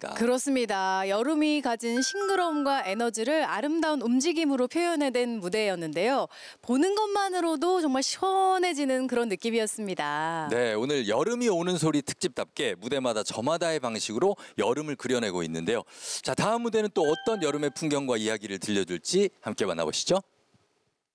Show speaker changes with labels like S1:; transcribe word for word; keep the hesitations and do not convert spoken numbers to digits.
S1: 있습니다.
S2: 그렇습니다. 여름이 가진 싱그러움과 에너지를 아름다운 움직임으로 표현해낸 무대였는데요. 보는 것만으로도 정말 시원해지는 그런 느낌이었습니다.
S1: 네, 오늘 여름이 오는 소리 특집답게 무대마다 저마다의 방식으로 여름을 그려내고 있는데요. 자, 다음 무대는 또 어떤 여름의 풍경과 이야기를 들려줄지 함께 만나보시죠.